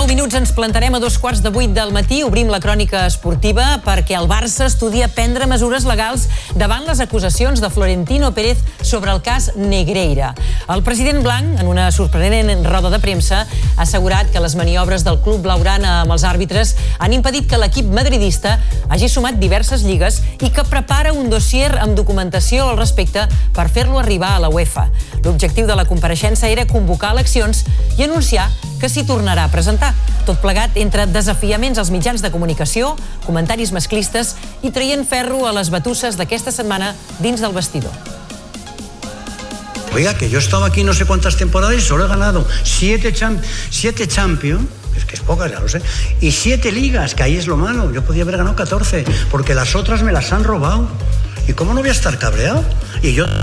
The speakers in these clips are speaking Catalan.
9 minuts ens plantarem a 7:15 del matí. Obrim la crònica esportiva perquè el Barça estudia prendre mesures legals davant les acusacions de Florentino Pérez sobre el cas Negreira. El president blanc, en una sorprenent roda de premsa, ha assegurat que les maniobres del club blaugrana amb els àrbitres han impedit que l'equip madridista hagi sumat diverses lligues i que prepara un dossier amb documentació al respecte per fer-lo arribar a la UEFA. L'objectiu de la compareixença era convocar eleccions i anunciar que s'hi tornarà a presentar. Tot plegat entre desafiaments als mitjans de comunicació, comentaris masclistes i traient ferro a les batusses d'aquesta setmana dins del vestidor. Oiga, que yo he estado aquí no sé cuántas temporadas y solo he ganado 7 Champions, es que es poca, ya lo sé, y 7 ligas, que ahí es lo malo. Yo podía haber ganado 14, porque las otras me las han robado. ¿Y cómo no voy a estar cabreado? Y yo...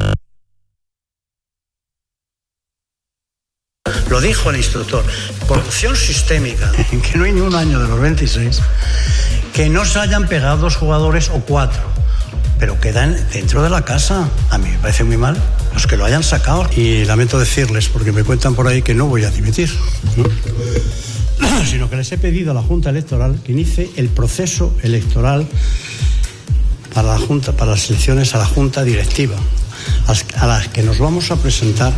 Lo dijo el instructor, corrupción sistémica, que no hay ni un año de los 26, que no se hayan pegado 2 jugadores o 4, pero quedan dentro de la casa. A mí me parece muy mal los que lo hayan sacado. Y lamento decirles, porque me cuentan por ahí que no voy a dimitir, ¿no? Sino que les he pedido a la Junta Electoral que inicie el proceso electoral para la Junta, para las elecciones a la Junta Directiva, a las que nos vamos a presentar.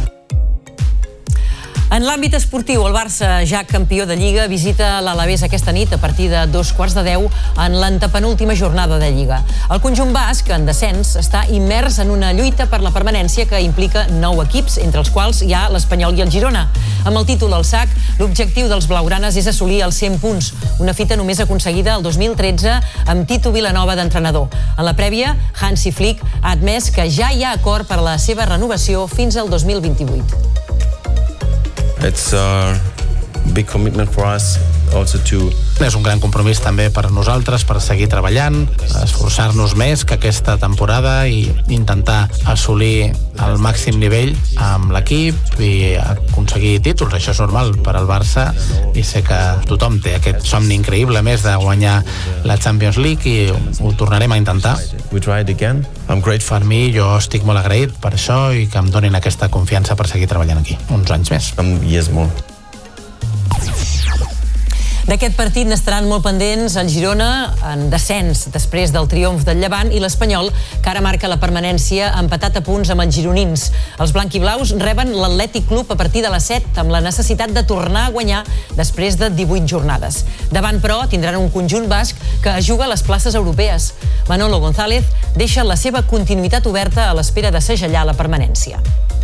En l'àmbit esportiu, el Barça, ja campió de Lliga, visita l'Alavés aquesta nit a partir de 9:15 en l'antepenúltima jornada de Lliga. El conjunt basc, en descens, està immers en una lluita per la permanència que implica 9 equips, entre els quals hi ha l'Espanyol i el Girona. Amb el títol al sac, l'objectiu dels blaugranes és assolir els 100 punts, una fita només aconseguida el 2013 amb Tito Vilanova d'entrenador. En la prèvia, Hansi Flick ha admès que ja hi ha acord per a la seva renovació fins al 2028. It's a big commitment for us also to... És un gran compromís també per a nosaltres, per seguir treballant, esforçar-nos més que aquesta temporada i intentar assolir el màxim nivell amb l'equip i aconseguir títols. Això és normal per al Barça i sé que tothom té aquest somni increïble, a més de guanyar la Champions League, i ho tornarem a intentar. We try it again. I'm grateful. Per mi, jo estic molt agraït per això i que em donin aquesta confiança per seguir treballant aquí, uns anys més. Yes, more. D'aquest partit n'estaran molt pendents el Girona, en descens després del triomf del Llevant, i l'Espanyol, que ara marca la permanència empatat a punts amb els gironins. Els blanquiblaus reben l'Atlètic Club a partir de les 7, amb la necessitat de tornar a guanyar després de 18 jornades. Davant, però, tindran un conjunt basc que juga a les places europees. Manolo González deixa la seva continuïtat oberta a l'espera de segellar la permanència.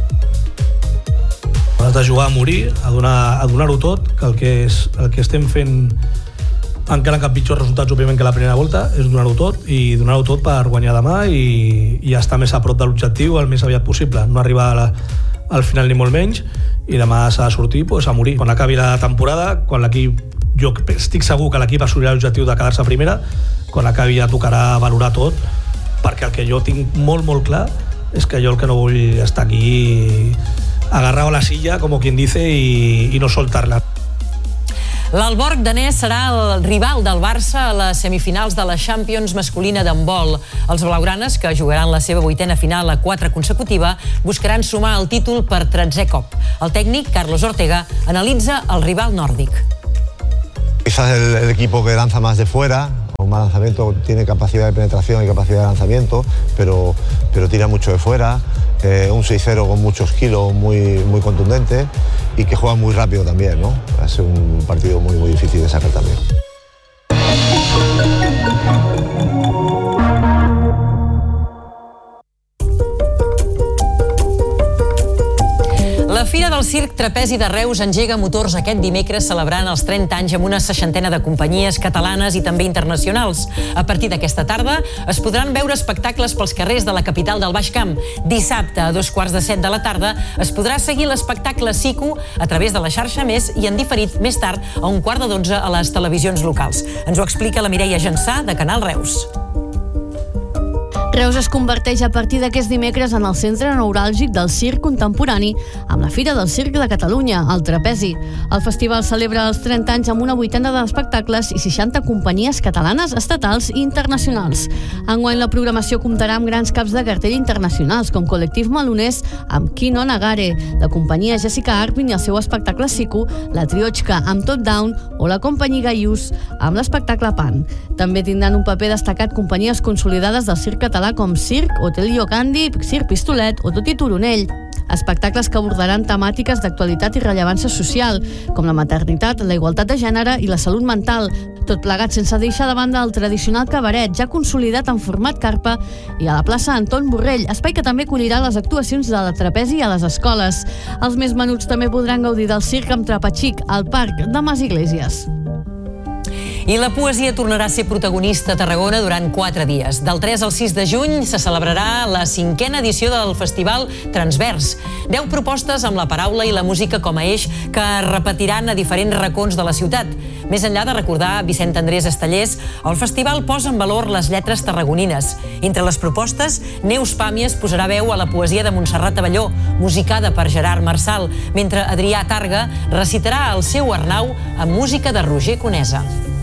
Has de jugar a morir, a donar-ho tot, que el que estem fent encara amb pitjors resultats, òbviament, que la primera volta, és donar-ho tot per guanyar demà i estar més a prop de l'objectiu el més aviat possible, no arribar al final ni molt menys, i demà s'ha de sortir a morir. Quan acabi la temporada, quan l'equip, jo estic segur que l'equip assolirà l'objectiu de quedar-se a primera, quan acabi ja tocarà valorar tot, perquè el que jo tinc molt, molt clar és que jo el que no vull estar aquí agarrado a la silla, como quien dice, y no soltarla. L'Alborg danès serà el rival del Barça a les semifinals de la Champions masculina d'handbol. Els blaugranes, que jugaran la seva 8a final a 4 consecutiva, buscaran sumar el títol per 13è cop. El tècnic, Carlos Ortega, analitza el rival nòrdic. Quizás el equipo que lanza más de fuera, con más lanzamiento, tiene capacidad de penetración y capacidad de lanzamiento, pero tira mucho de fuera. Un 6-0 con muchos kilos, muy contundente, y que juega muy rápido también, ¿no? Va a ser un partido muy difícil de sacar también. La Fira del Circ Trapezi de Reus engega motors aquest dimecres, celebrant els 30 anys amb una 60ena de companyies catalanes i també internacionals. A partir d'aquesta tarda es podran veure espectacles pels carrers de la capital del Baix Camp. Dissabte, a 7:15 de la tarda, es podrà seguir l'espectacle Siku a través de la xarxa Més i en diferit més tard a 11:45 a les televisions locals. Ens ho explica la Mireia Jansà, de Canal Reus. Reus es converteix a partir d'aquest dimecres en el centre neuràlgic del circ contemporani amb la Fira del Circ de Catalunya, el Trapezi. El festival celebra els 30 anys amb una vuitena d'espectacles i 60 companyies catalanes, estatals i internacionals. Enguany la programació comptarà amb grans caps de cartell internacionals com Col·lectiu Malonès amb Kino Nagare, la companyia Jessica Arpin i el seu espectacle Siku, la Triochka amb Top Down o la companyia Gaius amb l'espectacle Pan. També tindran un paper destacat companyies consolidades del circ català com Circ, Hotel Iocandi, Circ Pistolet o Toti Turonell. Espectacles que abordaran temàtiques d'actualitat i rellevància social, com la maternitat, la igualtat de gènere i la salut mental, tot plegat sense deixar de banda el tradicional cabaret, ja consolidat en format carpa, i a la plaça Anton Borrell, espai que també acollirà les actuacions de la Trapezi a les escoles. Els més menuts també podran gaudir del circ amb Trapachic al Parc de Mas Iglesias. I la poesia tornarà a ser protagonista a Tarragona durant 4 dies. Del 3 al 6 de juny se celebrarà la 5a edició del Festival Transvers. 10 propostes amb la paraula i la música com a eix que es repetiran a diferents racons de la ciutat. Més enllà de recordar Vicent Andrés Estellers, el festival posa en valor les lletres tarragonines. Entre les propostes, Neus Pàmies posarà veu a la poesia de Montserrat Abelló, musicada per Gerard Marçal, mentre Adrià Targa recitarà el seu Arnau amb música de Roger Conesa.